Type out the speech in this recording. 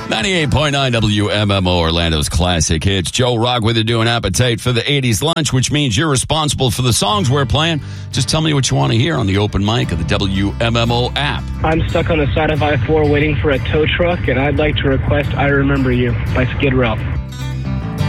98.9 WMMO, Orlando's classic hits. Joe Rock with you doing Appetite for the 80s lunch, which means you're responsible for the songs we're playing. Just tell me what you want to hear on the open mic of the WMMO app. I'm stuck on the side of I-4 waiting for a tow truck, and I'd like to request I Remember You by Skid Row.